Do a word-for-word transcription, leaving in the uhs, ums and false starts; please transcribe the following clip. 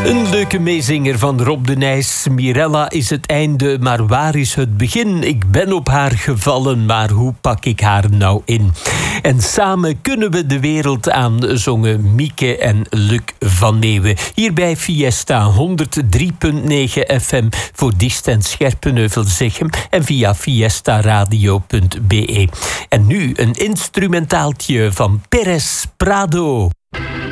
Een leuke meezinger van Rob de Nijs. Mirella is het einde, maar waar is het begin? Ik ben op haar gevallen, maar hoe pak ik haar nou in? En samen kunnen we de wereld aan, zongen Mieke en Luc van Leeuwen. Hier bij Fiesta honderd drie komma negen F M voor Diest en Scherpenheuvel-Zichem en via fiestaradio punt be. En nu een instrumentaaltje van Perez Prado.